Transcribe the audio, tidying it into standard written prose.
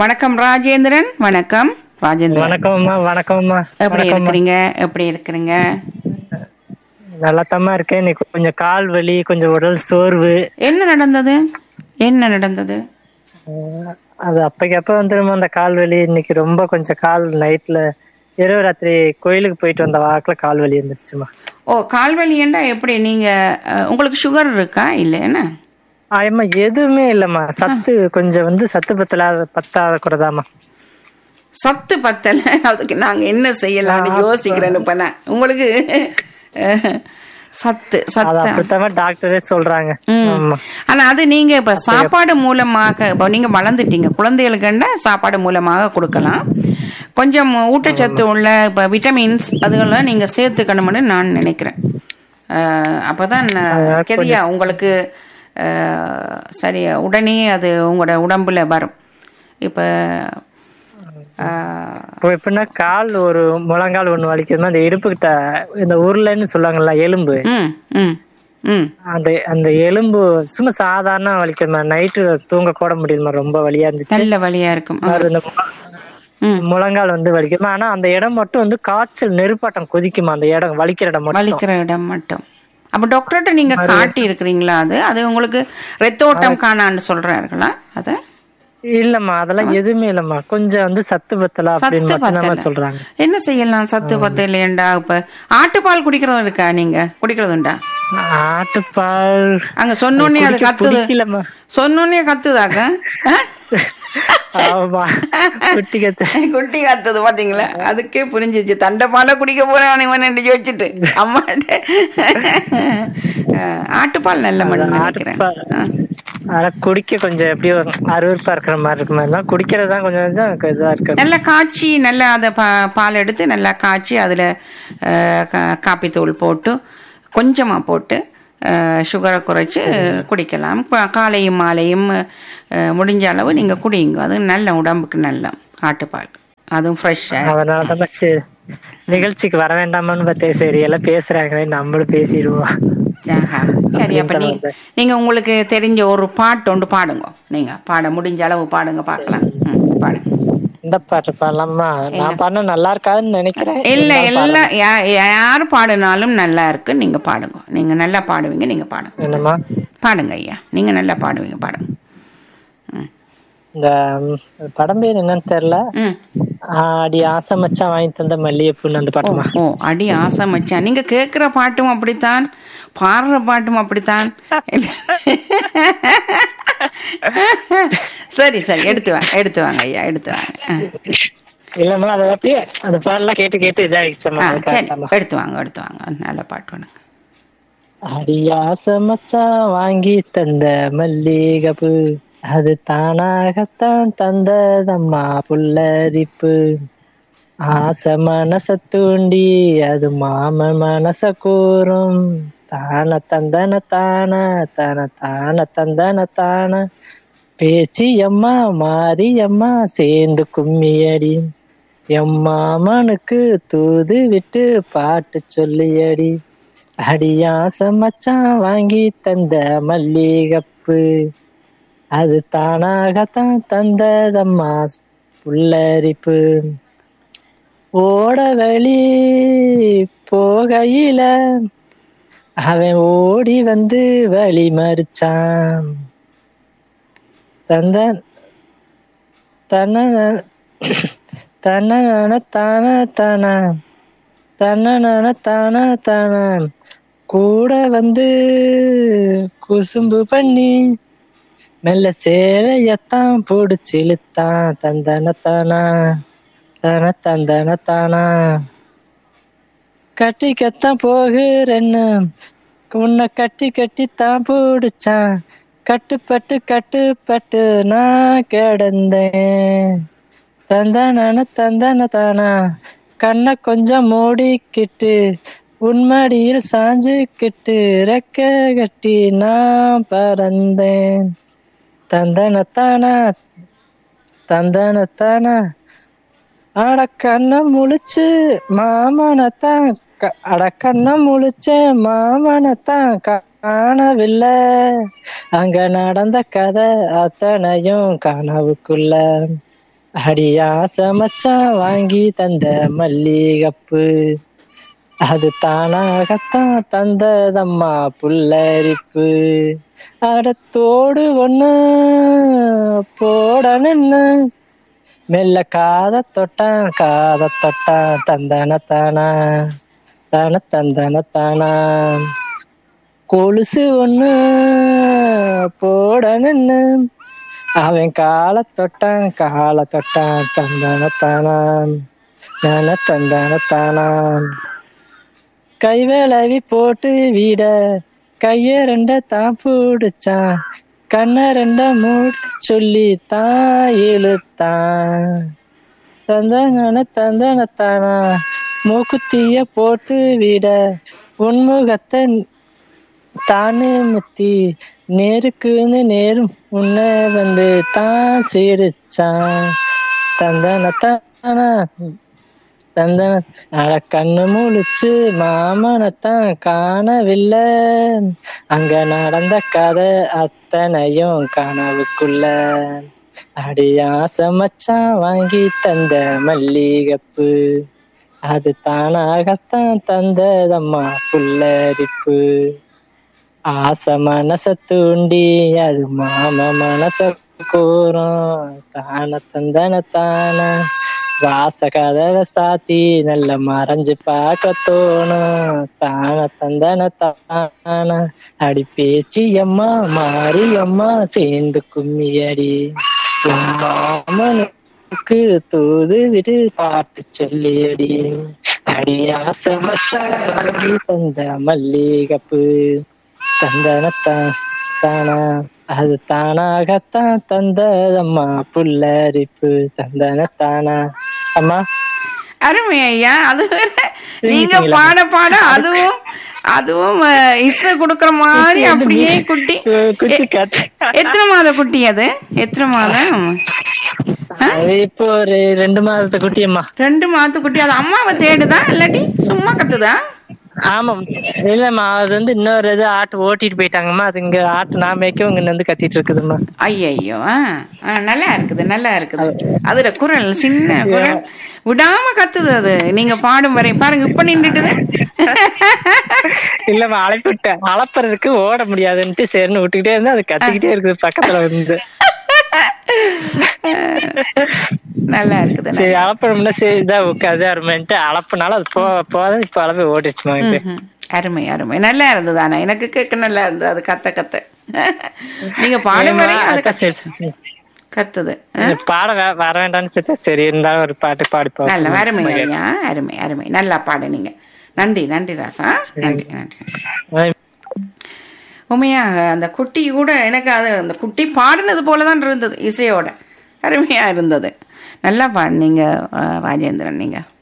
வணக்கம் ராஜேந்திரன். வணக்கம் ராஜேந்திரன். வணக்கம்மா. வணக்கம்மா. எப்படி இருக்கிறீங்க? எப்படி இருக்கிறீங்க? நல்லாத்தம்மா இருக்கேன். இன்னைக்கு கொஞ்சம் கால் வலி, கொஞ்சம் உடல் சோர்வு. என்ன நடந்தது? என்ன நடந்தது? அது அப்பக்கப்ப வந்துருமா அந்த கால் வலி. இன்னைக்கு ரொம்ப கொஞ்சம் கால் நைட்ல இரவு ராத்திரி கோயிலுக்கு போயிட்டு வந்த வாக்குல கால் வலி வந்துருச்சுமா. ஓ, கால்வலி ஏண்டா? எப்படி நீங்க உங்களுக்கு சுகர் இருக்கா? இல்லை என்ன? ஆயம்மா எதுவுமே இல்லம்மா. சத்து கொஞ்சம் சத்து பத்தாத குறைதாம்மா. சத்து பத்தல. அதுக்கு நாங்க என்ன செய்யலாம்னு யோசிக்கிறேன்னு இப்ப நான். உங்களுக்கு சத்து டாக்டரே சொல்றாங்க. ஆனா அது நீங்க இப்ப சாப்பாடு மூலமாக, இப்ப நீங்க வளர்ந்துட்டீங்க, குழந்தைகளுக்குண்டா சாப்பாடு மூலமாக கொடுக்கலாம். கொஞ்சம் ஊட்டச்சத்து உள்ள இப்ப விட்டமின்ஸ் அதுகள்லாம் நீங்க சேர்த்துக்கணும்னு நான் நினைக்கிறேன். அப்பதான் கெதியா உங்களுக்கு சரியா உடனே அது உங்களோட உடம்புல வரும். இப்ப எப்படின்னா கால் ஒரு முழங்கால் ஒண்ணு வலிக்குதுன்னா அந்த இடுப்புக்கிட்ட இந்த உருளைன்னு சொல்லுவாங்கல்ல, எலும்பு. அந்த எலும்பு சும்மா சாதாரண வலிக்குமா. நைட்டு தூங்க கூட முடியுமா, ரொம்ப வலியா இருந்துச்சு. நல்ல வலியா இருக்கும். முழங்கால் வலிக்குமா. ஆனா அந்த இடம் மட்டும் காய்ச்சல் நெருப்பாட்டம் கொதிக்குமா. அந்த இடம் வலிக்கிற இடம் மட்டும். அப்ப டாக்டர்கிட்ட நீங்க காட்டி இருக்கிறீங்களா? அது உங்களுக்கு ரத்த ஓட்டம் காணான்னு சொல்றாங்களா? அத இல்லம்மா, அதெல்லாம் எதுவுமே இல்லம்மா. கொஞ்சம் சத்து பத்தல அப்படின்னு சொல்றாங்க. என்ன செய்யலாம்? சத்து பத்த இல்லையண்டா. இப்ப ஆட்டுப்பால் குடிக்கிறதும் இருக்கா? நீங்க குடிக்கிறதுண்டா? ஆட்டுப்பால் அங்க சொன்னோன்னே அது கத்துது. சொன்னோன்னே கத்துதாக்க. குட்டி கத்துது பாத்தீங்களா? அதுக்கே புரிஞ்சிச்சு. தண்டை பாலை குடிக்க போறேன் இவன் யோசிச்சுட்டு அம்மாட்ட. ஆட்டுப்பால் நல்ல மண் நினைக்கிறேன். குடிக்க கொஞ்சம் எப்படியோ அருவருப்பா இருக்கிற மாதிரி இருக்கு. குடிக்கிறதுதான் கொஞ்சம் இதா இருக்கு. நல்லா காய்ச்சி, நல்லா அதை பால் எடுத்து நல்லா காய்ச்சி அதுல காப்பித்தூள் போட்டு கொஞ்சமா போட்டு சுகரை குறைச்சி குடிக்கலாம். காலையும் மாலையும் முடிஞ்ச அளவு நீங்க குடிங்க. அது நல்ல உடம்புக்கு நல்ல ஆட்டுப்பால், அதுவும் ஃப்ரெஷ்ஷா. அதனாலதான் நிகழ்ச்சிக்கு வர வேண்டாமான்னு பார்த்தேன். சரி எல்லாம் பேசுறாங்களே, நம்மளும் பேசிடுவோம். சரி, அப்ப நீங்க உங்களுக்கு தெரிஞ்ச ஒரு பாட்டு ஒன்று பாடுங்க. நீங்க பாட முடிஞ்ச அளவு பாடுங்க, பாக்கலாம். பாடுங்க. இந்த பாட்டு பாடலாமா? நான் பாடினா நல்லா இருக்காதுன்னு நினைக்கிறேன். இல்ல எல்லாம் யாரு பாடினாலும் நல்லா இருக்கு. நீங்க பாடுங்க. நீங்க நல்லா பாடுவீங்க. நீங்க பாடுங்க. என்னமா பாடுங்க ஐயா, நீங்க நல்லா பாடுவீங்க, பாடுங்க. இந்த படம் பேர் என்னன்னு தெரியல. அடி ஆசை மச்சான் வாங்கி தந்த மல்லிகைப்பூன்னு அந்த பாட்டுமா. ஓ, அடி ஆசை மச்சான். நீங்க கேக்குற பாட்டும் அப்படித்தான், பாடுற பாட்டும் அப்படித்தான். சரி சரி, எடுத்து வாங்க ஐயா, எடுத்து வாங்க. இல்லம்மா, அதை அப்படியே அந்த பாடலாம் கேட்டு கேட்டு எடுத்து வாங்க. நல்ல பாட்டு உனக்கு. அடி ஆசை மச்சான் வாங்கி தந்த மல்லிகைப்பூ, அது தானாகத்தான் தந்ததம்மா புல்லரிப்பு. ஆசை மனச தூண்டி அது மாம மனச கூறும். தான தந்தன தான தான தான தந்தன தான. பேச்சு எம்மா மாறி எம்மா சேர்ந்து கும்மியடி. எம்மாமனுக்கு தூது விட்டு பாட்டு சொல்லியடி. அடியாச மச்சான் வாங்கி தந்த மல்லிகைப்பூ, அது தானாகத்தான் தந்ததம்மா புல்லரிப்பு. ஓட வழி போகையில அவன் ஓடி வழி மறிச்சான். தந்த தன தன தான தான தன தான தான கூட குசும்பு பண்ணி மெல்ல சேலையத்தான் பிடிச்சி இழுத்தான். தந்தன தானா தன தந்தன தானா. கட்டிக்கத்தான் போகிறேன்னு உன்னை கட்டி கட்டி தான் பிடிச்சான். கட்டுப்பட்டு கட்டுப்பட்டு நான் கிடந்தேன். தந்தன தந்தன தானா. கண்ணை கொஞ்சம் மூடிக்கிட்டு உன்மடியில் சாஞ்சுக்கிட்டு ரெக்க கட்டி நான் பறந்தேன். தந்தனத்தானா தந்தனத்தானா. அடக்கண்ணம் முழிச்சு மாமனத்தான் அடக்கண்ணம் முழிச்ச மாமனத்தான் காணவில்லை. அங்க நடந்த கதை அத்தனையும் கனவுக்குள்ள. அடியா சமச்சான் வாங்கி தந்த மல்லிகப்பு, அது தானாகத்தான் தந்ததம்மா புல்லரிப்பு. அடத்தோடு ஒண்ணு போட நின்னு மெல்ல காத தொட்டான் தந்தன தானா தந்தன தானா. கொலுசு ஒண்ணு போட நின்னு அவன் காலை தொட்டான் தந்தன தானான் தந்தன தானான். கைவேளவி போட்டு வீட கைய ரெண்ட தான் பிடிச்சான், கண்ண ரெண்ட மூட சொல்லி தான் இழுத்தான். தந்தன தானா மூக்குத்திய போட்டு விட உன்முகத்தை தானே முத்தி நேருக்குன்னு நேரும் உன்ன வந்து தான் சிரிச்சான். தந்தன தானா தந்தன அட கண்ணு முழிச்சு மாமனத்தான் காணவில்லை, அங்க நடந்த கதை அத்தனையும் கனவுக்குள்ள. அடியா சமச்சான் வாங்கி தந்த மல்லிகப்பு, அது தானாகத்தான் தந்ததம்மா புல்லரிப்பு. ஆசை மனச தூண்டி அது மாம மனச கூறும், தந்தன தானா வாச கதவை சாத்தி நல்ல மறைஞ்சு பார்க்க தோணும், தந்தன தானா. அடி பேச்சி அம்மா மாறி அம்மா சேர்ந்து கும்மி அடி, மாமனுக்கு தூது விடு பாட்டு சொல்லி அடி. அடியாச மச்சான் தந்த மல்லிகப்பு, தந்தன தானா அது தானாகத்தான் தந்ததம்மா புல்லரிப்பு. தந்தன தானா. அம்மா அருமை ஐயா. அது வேற நீங்க பாட அதுவும் அதுவும் இசை கொடுக்கற மாதிரி அப்படியே குட்டி. எத்தனை மாத குட்டி அது? எத்தனை மாதம்? இப்போ ஒரு 2 மாதத்து குட்டி அம்மா. 2 மாதத்து குட்டி. அது அம்மாவை தேடுதா இல்லாட்டி சும்மா கத்துதா? ஆமாம், இல்லம்மா அது வந்து இன்னொரு இது ஆட்டு ஓட்டிட்டு போயிட்டாங்கம்மா, அது இங்க ஆட்டு நான் மேய்க்கவும் இங்க வந்து கத்திட்டு இருக்குதும்மா. ஐயோ, நல்லா இருக்குது நல்லா இருக்குது. அதுல குரல் சின்ன குரல் விடாம கத்துது அது. நீங்க பாடும் வரை பாருங்க இப்ப நின்றுட்டுது. இல்லம்மா அழைப்பிட்டேன், அளப்புறதுக்கு ஓட முடியாதுன்ட்டு சரின்னு விட்டுக்கிட்டே இருந்தா அது கத்திக்கிட்டே இருக்குது பக்கத்துல வந்து. நல்லா இருக்குது. சரி அளப்பணும்னா சரி இதான் உட்காது அருமைன்ட்டு அளப்புனாலும் அது போத இப்ப அளவு ஓடிச்சுமா. அருமை அருமை நல்லா இருந்தது. ஆனா எனக்கு கேட்க நல்லா இருந்தது அது கத்த நீங்க பாடும் வரை அது கத்துது. பாட வர வேண்டாம்னு சரி இருந்தாலும் ஒரு பாட்டு பாடிப்போம். நல்ல அருமை ஐயா, அருமை அருமை நல்லா பாடுனீங்க. நன்றி நன்றி ராசா, நன்றி நன்றி. உண்மையாக அந்த குட்டி கூட எனக்கு அது அந்த குட்டி பாடினது போலதான் இருந்தது, இசையோட அருமையா இருந்தது. நல்லா பாடுனீங்க ராஜேந்திரன் நீங்க.